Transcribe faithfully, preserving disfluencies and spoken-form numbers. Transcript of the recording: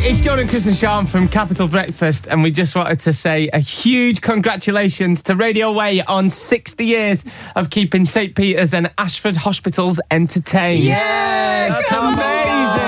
it's Jordan, Chris and Sean from Capital Breakfast, and we just wanted to say a huge congratulations to Radio Way on sixty years of keeping St Peter's and Ashford hospitals entertained. Yes! That's amazing!